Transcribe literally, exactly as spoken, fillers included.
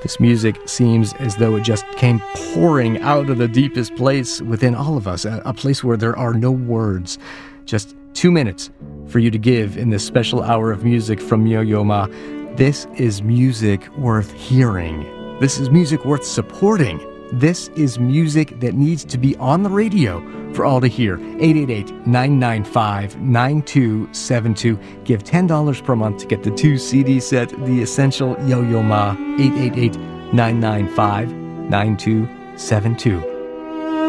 This music seems as though it just came pouring out of the deepest place within all of us, a, a place where there are no words. Just two minutes for you to give in this special hour of music from Yo-Yo Ma. This is music worth hearing. This is music worth supporting. This is music that needs to be on the radio for all to hear. eight eight eight, nine nine five, nine two seven two. Give ten dollars per month to get the two C D set, The Essential Yo-Yo Ma. eight eight eight, nine nine five, nine two seven two.